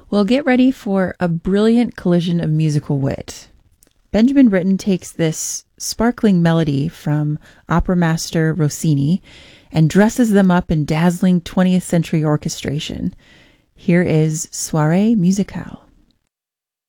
Well, get ready for a brilliant collision of musical wit. Benjamin Britten takes this sparkling melody from opera master Rossini and dresses them up in dazzling 20th century orchestration. Here is Soirée Musicale.